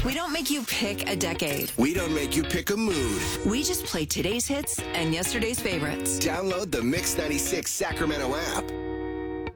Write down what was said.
We don't make you pick a decade. We don't make you pick a mood. We just play today's hits and yesterday's favorites. Download the Mix 96 Sacramento app.